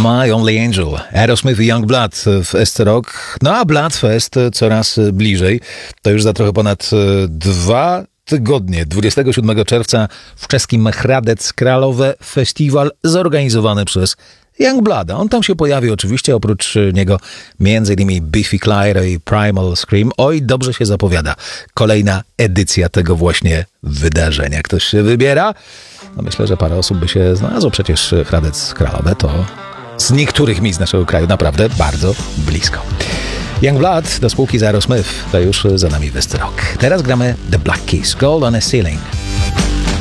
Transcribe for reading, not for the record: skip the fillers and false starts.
My Only Angel, Aerosmith i Young Blood w SC Rock. No a Bloodfest coraz bliżej. To już za trochę ponad 2 tygodnie. 27 czerwca w czeskim Hradec Králové festiwal zorganizowany przez Youngblood. On tam się pojawi oczywiście, oprócz niego m.in. Biffy Clyro i Primal Scream. Oj, dobrze się zapowiada. Kolejna edycja tego właśnie wydarzenia. Ktoś się wybiera? No myślę, że parę osób by się znalazło. Przecież Hradec Králové to z niektórych miejsc naszego kraju naprawdę bardzo blisko. Youngblood do spółki z Aerosmith to już za nami w SC Rock. Teraz gramy The Black Keys, Gold on a Ceiling.